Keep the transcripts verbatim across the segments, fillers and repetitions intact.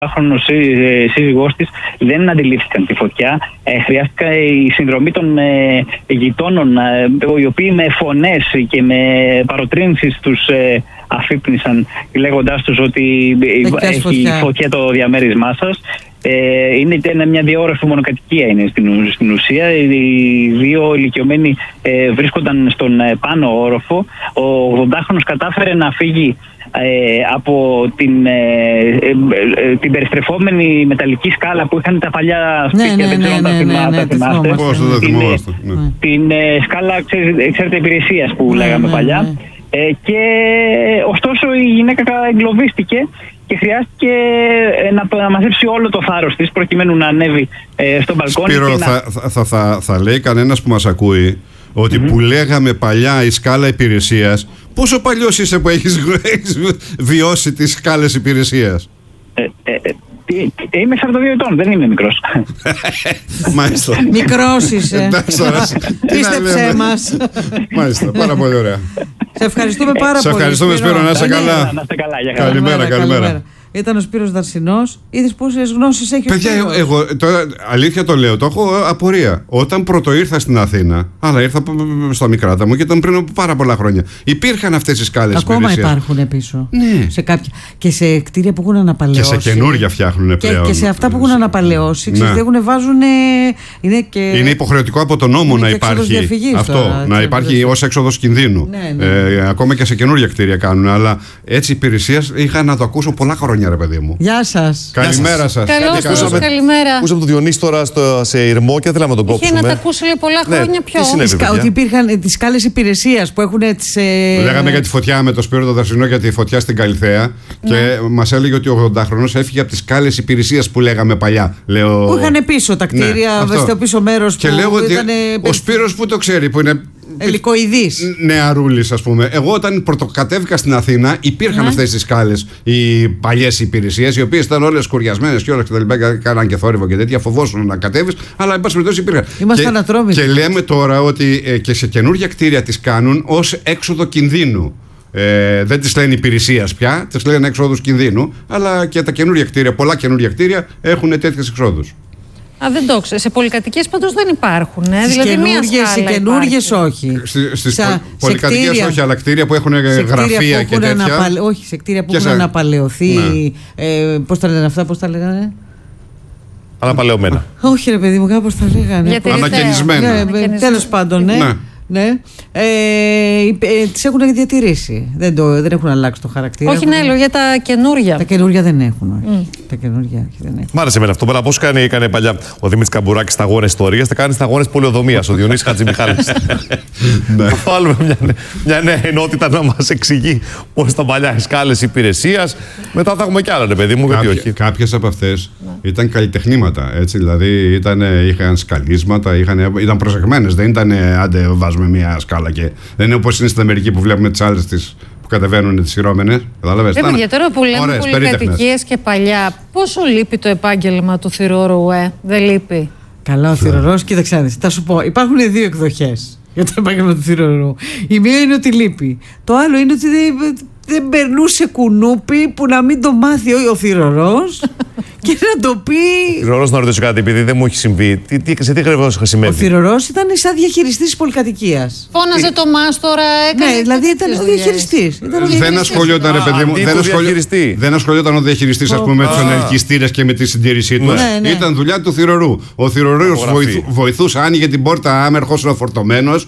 χρονος σύζυγός της δεν αντιλήφθηκαν τη φωτιά. Ε, χρειάστηκε η συνδρομή των ε, γειτόνων, ε, οι οποίοι με φωνές και με παροτρύνσεις τους ε, αφύπνισαν, λέγοντάς τους ότι έχει φωτιά. φωτιά το διαμέρισμά σας. Ε, είναι μια διόρροφη μονοκατοικία είναι στην, στην ουσία. Οι δύο ηλικιωμένοι ε, βρίσκονταν στον ε, πάνω όροφο. Ο ογδοντάχρονος κατάφερε να φύγει ε, από την, ε, ε, ε, την περιστρεφόμενη μεταλλική σκάλα που είχαν τα παλιά σπίτια, ναι, ναι, δεν ξέρω αν ναι, ναι, τα ναι, θυμάστε. ναι, Πώς δεν θυμόμαστε. Την, ναι. την ε, σκάλα, ξέρετε, ξέρετε υπηρεσίας που ναι, λέγαμε ναι, παλιά. Ναι. Ε, και ωστόσο η γυναίκα εγκλωβίστηκε και χρειάστηκε να, να μαζέψει όλο το θάρρος της προκειμένου να ανέβει ε, στο μπαλκόνι. Σπύρο, και θα, να... θα, θα, θα, θα λέει κανένας που μας ακούει ότι mm-hmm. που λέγαμε παλιά η σκάλα υπηρεσίας, πόσο παλιός είσαι που έχεις, έχεις βιώσει τις σκάλες υπηρεσίας? Ε, ε, ε, Είμαι σαράντα δύο ετών, δεν είμαι μικρός. Μάλιστα. Μικρός είσαι. Πίστεψέ μας. Μάλιστα, πάρα πολύ ωραία. Σε ευχαριστούμε πάρα πολύ. Σε ευχαριστούμε, Σπύρο, να είσαι καλά. Να είστε καλά, για καλημέρα, καλημέρα. Ήταν ο Σπύρος Δαρσινός. Είδες πόσες γνώσεις έχει ο Παιδιά, Σπύρος. εγώ τώρα αλήθεια το λέω, το έχω απορία. Όταν πρώτο ήρθα στην Αθήνα, αλλά ήρθα στα Μικράτα μου και ήταν πριν από πάρα πολλά χρόνια. Υπήρχαν αυτές οι σκάλες ακόμα υπηρεσίας. Υπάρχουν πίσω. Ναι. Σε κάποια... Και σε κτίρια που έχουν αναπαλαιώσει. Και σε καινούργια φτιάχνουν πλέον. Και, και σε αυτά που έχουν αναπαλαιώσει. Ναι. Ξέρετε, βάζουν. Είναι, και... είναι υποχρεωτικό από τον νόμο να υπάρχει αυτό. Τώρα, να υπάρχει ως έξοδος κινδύνου. Ναι, ναι. Ε, ακόμα και σε καινούργια κτίρια κάνουν. Αλλά έτσι υπηρεσίας είχα να το ακούσω πολλά χρόνια. Ρε παιδί μου. Γεια σας. Καλημέρα σας. Καλώς σας, καλημέρα. Ακούσαμε τον Διονύση τώρα στο, σε Ηρμό και δεν θέλαμε να τον κόψουμε. Είχε να τα ακούσει λέει, πολλά χρόνια ναι, πιο. συνέβη, ότι υπήρχαν τις σκάλες υπηρεσίας που έχουν τις. Ε... Λέγαμε για τη φωτιά με το Σπύρο το Δαρσινό για τη φωτιά στην Καλιθέα. Ναι. Και μας έλεγε ότι ο ογδοντάχρονος έφυγε από τις σκάλες υπηρεσίας που λέγαμε παλιά. Λέω... Που είχαν πίσω τα κτίρια, ναι, στο πίσω μέρος. Και που λέω ότι ήταν... ο Σπύρος που το ξέρει, που είναι. Ελικοειδής. Νεαρούλης, ας πούμε. Εγώ όταν πρωτοκατέβηκα στην Αθήνα, υπήρχαν ναι. αυτές τις σκάλες, οι παλιές υπηρεσίες, οι οποίες ήταν όλες σκουριασμένες και όλα και τα λοιπά. Κάναν και θόρυβο και τέτοια. Φοβόσουν να κατέβεις, αλλά εν πάση περιπτώσει υπήρχαν. Είμαστε ανατρόμητοι. Και λέμε τώρα ότι ε, και σε καινούργια κτίρια τις κάνουν ως έξοδο κινδύνου. Ε, δεν τις λένε υπηρεσίας πια, τις λένε έξοδους κινδύνου. Αλλά και τα καινούργια κτίρια, πολλά καινούργια κτίρια έχουν τέτοιες εξόδους. Α, δεν το ξέρω. Σε πολυκατοικίες πάντως δεν υπάρχουν. Ε. Στις δηλαδή, καινούργιες ή καινούργιες όχι. Στις πολυκατοικίες όχι, αλλά κτίρια που έχουν γραφεία και τέτοια. Αναπαλ... Όχι, σε κτίρια που έχουν σε... αναπαλαιωθεί. Ναι. Ε, πώς τα λένε αυτά, πώς τα λέγανε. Αναπαλαιωμένα. Όχι, ρε παιδί μου, κάπως τα λέγανε. Ανακαινισμένα. Ναι, τέλος πάντων, ναι. ναι. Ναι. Ε, ε, τις έχουν διατηρήσει. Δεν, το, δεν έχουν αλλάξει το χαρακτήρα. Όχι, ναι, λέω για τα καινούρια. Τα καινούρια δεν έχουν. Όχι. Mm. Τα καινούρια δεν έχουν. Μ' άρεσε εμένα αυτό. Πώς κάνει, έκανε παλιά ο Δημήτρης Καμπουράκης σταγόνες ιστορίας, θα κάνει σταγόνες πολεοδομίας. Ο Διονύσης Χατζημιχάλης. Θα βάλουμε μια, μια νέα ενότητα να μας εξηγεί πώς τα παλιά σκάλες υπηρεσίας. Μετά θα έχουμε κι άλλα, ρε παιδί μου. Κάποιες, όχι. Κάποιες από αυτές ναι. ήταν καλλιτεχνήματα. Έτσι, δηλαδή ήταν, είχαν σκαλίσματα, είχαν, ήταν προσεγμένες. Δεν ήταν άντε βάζουμε με μια σκάλα και δεν είναι όπως είναι στην Αμερική που βλέπουμε τις άλλες τις που κατεβαίνουν τις σειρώμενες. Καταλαβαίνεις. Βέβαια, για τώρα που λέμε πολυκατοικίες και παλιά, πόσο λείπει το επάγγελμα του θυρώρου, ε, δεν λείπει. Καλά, ο θυρωρός, κοίταξε, θα σου πω, υπάρχουν δύο εκδοχές για το επάγγελμα του θυρωρού. Η μία είναι ότι λείπει. Το άλλο είναι ότι δεν, δεν περνούσε κουνούπι που να μην το μάθει ο θυρωρός και να το πει. Ο θυρωρός, να ρωτήσω κάτι, επειδή δεν μου έχει συμβεί. Τι, τι, σε τι ακριβώς χρησιμεύει? Ο θυρωρός ήταν σαν διαχειριστής της πολυκατοικίας. Φώναζε ε... το μάστορα, έκανε. Ναι, δηλαδή ήταν ο διαχειριστής. Δεν ασχολιόταν, ρε παιδί μου. Δεν ασχολιόταν ο διαχειριστής, ας πούμε, με τους ενεργιστήρες και με τη συντήρησή του. Ήταν δουλειά του θυρωρού. Ο θυρωρός βοηθούσε, άνοιγε την πόρτα άμα ερχόσουν φορτωμένος,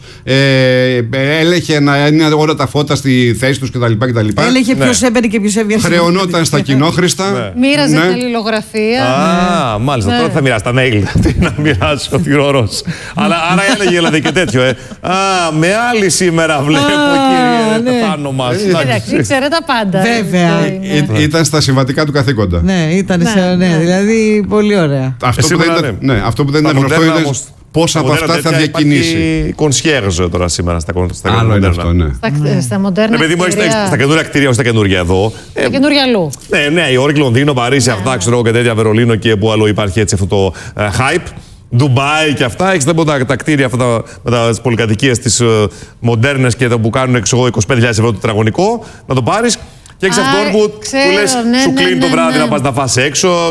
έλεγε να είναι όλα τα φώτα στη θέση τους κτλ. Έλεγε ποιος έμπαινε και ποιος έβγαινε. Χρεωνόταν στα κοινόχρηστα. Μοίραζε την αλληλογραφία. Α, ναι. Μάλιστα. Ναι. Τώρα θα μοιράσει τα mail. Τι να μοιράσει ο θυρωρός. Αλλά άρα έλεγε δηλαδή και τέτοιο. Ε. Α, με άλλη σήμερα βλέπω, κύριε, ναι. πάνω μας. Εντάξει, ήξερε τα πάντα. Βέβαια. Ε, ναι. Ήταν στα συμβατικά του καθήκοντα. Ναι, ήταν ναι, σε, ναι, δηλαδή πολύ ωραία. Αυτό που δεν ήταν, ναι, αυτό που δεν ήταν γνωστό είναι πόσα από αυτά θα διακινήσει. Υπάρχει κονσιέρζ τώρα σήμερα στα κονσιέρζ. Άλλο είναι αυτό, ναι. Στα μοντέρνα κτίρια. Στα καινούργια κτίρια, όχι στα καινούργια εδώ. Στα καινούργια αλλού. Ναι, ναι, η Όρκη, Λονδίνο, Παρίσι, αυτά ξέρω και τέτοια, Βερολίνο και που άλλο υπάρχει έτσι αυτό το hype. Ντουμπάι και αυτά. Έχεις τα, τα κτίρια αυτά με τις πολυκατοικίες τις uh, μοντέρνες και τα που κάνουν εξω, είκοσι πέντε χιλιάδες ευρώ το τετραγωνικό. Να το πάρεις και έχεις αυτό που, που λες, ναι, σου ναι, κλείνει ναι, το βράδυ ναι. να πας να φας έξω.